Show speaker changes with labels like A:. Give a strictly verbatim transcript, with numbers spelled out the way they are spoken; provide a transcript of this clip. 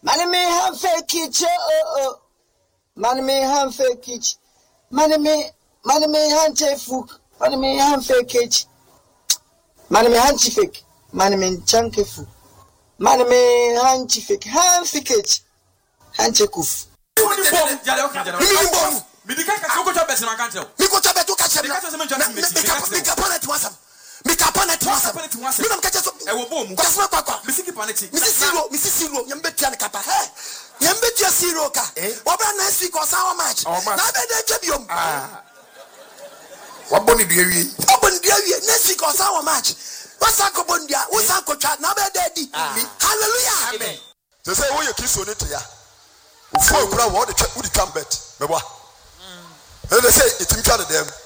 A: Man me have fake it, oh oh. Man me have fake it. Man me, man me have fake. Man me have fake it. Man me have fake. Man me chunky fu. Man me have fake. Have fake it. Have kuf.
B: Me dika ka ko to bese man kan tell.
C: Me ko to be to ka chem.
B: Me ka se me jani me
C: me ka pon et wasam. Me ka pon et wasam. Me nam ka che so.
B: E wo bo mu.
C: Kwa so kwa kwa.
B: Me siki paneti.
C: Me si zero, me si zero. Nyam betia ne kapa. Hey. Nyam betia zero ka. Obra next week or how much? Na be de chebiom.
D: Ah. What boni dia wi?
C: What boni dia wi? Next week or how much? What's that ko boni dia? What's that ko chat? Na be de di. Hallelujah.
D: Amen. They say wo ye kiso ni to ya. Ufo kura wo de wo de twambet. Mebo. And they say, it's in them.